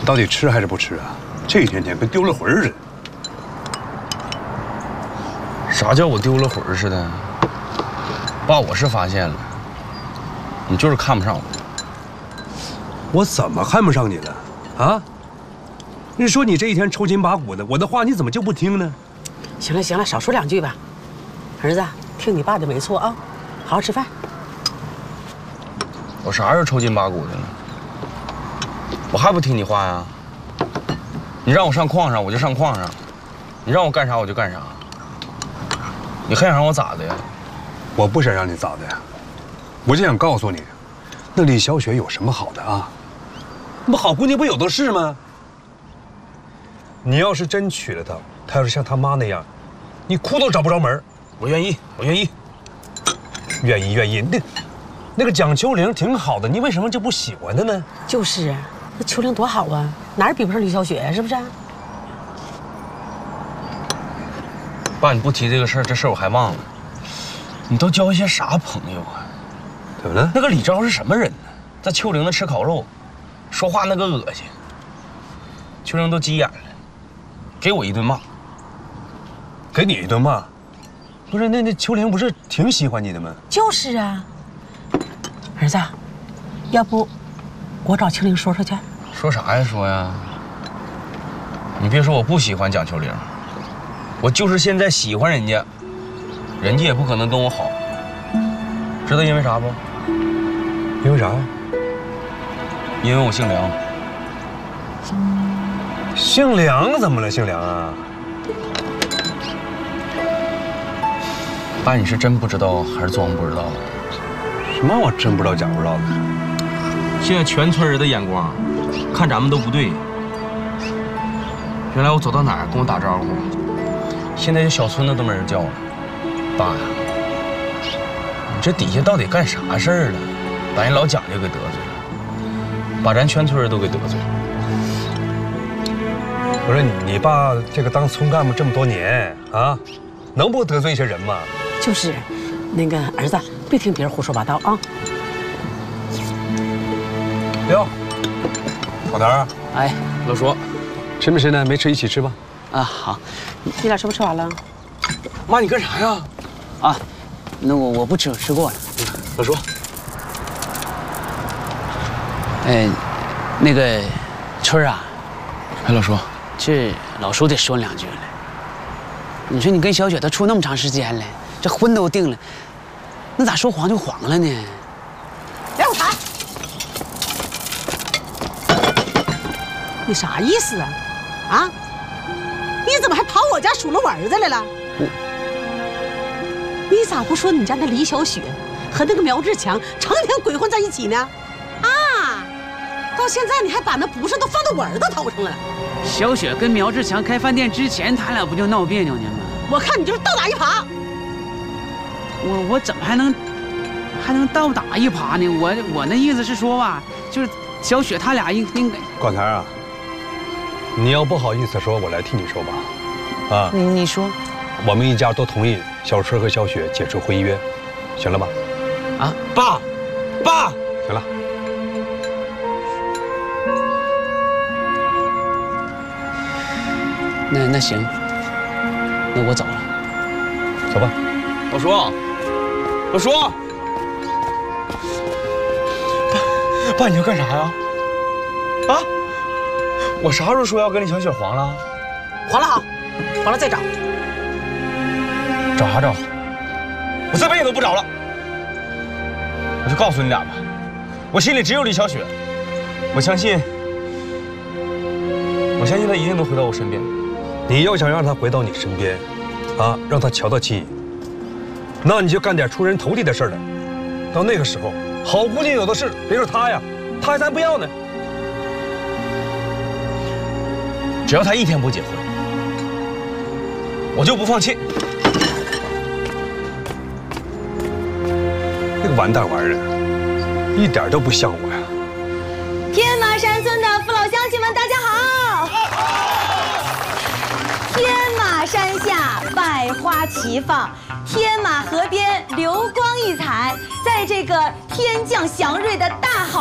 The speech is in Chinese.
到底吃还是不吃啊？这一天天跟丢了魂似的。 啥叫我丢了魂似的？爸，我是发现了，你就是看不上我。 我怎么看不上你了？啊？你说你这一天抽筋拔骨的，我的话你怎么就不听呢？ 行了行了，少说两句吧。儿子，听你爸的没错啊，好好吃饭。 我啥时候抽筋拔骨的了？我还不听你话呀？你让我上矿上，我就上矿上；你让我干啥，我就干啥。你还想让我咋的呀？ 我不想让你咋的呀，我就想告诉你，那李小雪有什么好的啊？那不好姑娘不有的是吗？你要是真娶了她，她要是像她妈那样，你哭都找不着门。 我愿意，我愿意。 愿意，那个蒋秋玲挺好的，你为什么就不喜欢她呢？ 就是啊，那秋玲多好啊，哪儿比不上李小雪呀，是不是？ 爸，你不提这个事儿，这事儿我还忘了。你都交一些啥朋友啊？ 怎么了？ 那个李昭是什么人呢？在秋玲那吃烤肉，说话那个恶心。秋玲都急眼了，给我一顿骂。 给你一顿骂？不是，那秋玲不是挺喜欢你的吗？ 就是啊，儿子，要不我找秋玲说说去。 说啥呀？说呀！你别说我不喜欢蒋秋玲，我就是现在喜欢人家，人家也不可能跟我好。知道因为啥不？ 因为啥呀？ 因为我姓梁。 姓梁怎么了？姓梁啊？ 爸，你是真不知道还是装不知道？ 什么我真不知道假不知道的？ 现在全村人的眼光看咱们都不对。原来我走到哪儿跟我打招呼，现在这小村子都没人叫了。爸呀，你这底下到底干啥事儿了？把人老蒋家给得罪了，把咱全村人都给得罪了。 不是你爸这个当村干部这么多年啊，能不得罪一些人吗？ 就是，那个儿子，别听别人胡说八道啊。 哟，老头儿， 哎， 老说， 吃没吃呢？没吃一起吃吧。 啊好， 你俩是不是吃完了？ 妈，你干啥呀？ 啊，那我不吃，我吃过了。 老说， 那个春儿啊， 哎，老说， 这老叔得说两句了。你说你跟小雪都处那么长时间了，这婚都定了，那咋说黄就黄了呢？ 来我谈。你啥意思啊？啊？你怎么还跑我家数落我儿子来了？你咋不说你家那李小雪和那个苗志强成天鬼混在一起呢？啊！到现在你还把那不是都放到我儿子头上了？ 小雪跟苗志强开饭店之前，他俩不就闹别扭呢吗？ 我看你就是倒打一耙。 我怎么还能倒打一耙呢？我那意思是说吧，就是小雪他俩应该。 管台啊，你要不好意思说，我来替你说吧。啊， 你说， 我们一家都同意小春和小雪解除婚姻约，行了吧？ 啊， 爸， 行了。 那行，那我走了。 走吧。 老说，老说，爸，你要干啥呀？啊？我啥时候说要跟李小雪黄了？ 黄了好，黄了再找。 找啥找？我这辈子都不找了。我就告诉你俩吧，我心里只有李小雪，我相信她一定能回到我身边。 你要想让她回到你身边，啊，让她瞧得起你，那你就干点出人头地的事儿来。到那个时候，好姑娘有的是，别说她呀，她还才不要呢。 只要她一天不结婚，我就不放弃。 那个完蛋玩意儿，一点都不像我呀！ 天马山村的父老乡亲们，大家好！天马山下百花齐放，天马河边流光溢彩，在这个天降祥瑞的大好